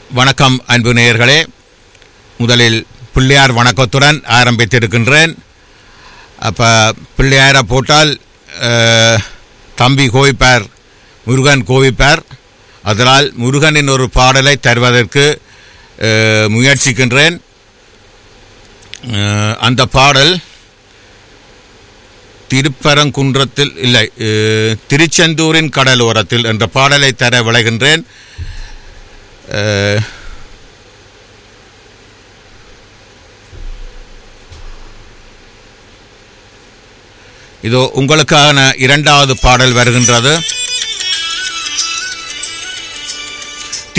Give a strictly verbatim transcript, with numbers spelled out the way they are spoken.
வணக்கம் அன்பு நேயர்களே. முதலில் பிள்ளையார் வணக்கத்துடன் ஆரம்பித்திருக்கின்றேன். அப்போ பிள்ளையாரை போட்டால் தம்பி கோவிப்பார், முருகன் கோவிப்பார். அதனால் முருகனின் ஒரு பாடலை தருவதற்கு முயற்சிக்கின்றேன். அந்த பாடல் திருப்பரங்குன்றத்தில் இல்லை, திருச்செந்தூரின் கடலோரத்தில் என்ற பாடலை தர விளைகின்றேன். இதோ உங்களுக்கான இரண்டாவது பாடல் வருகின்றது.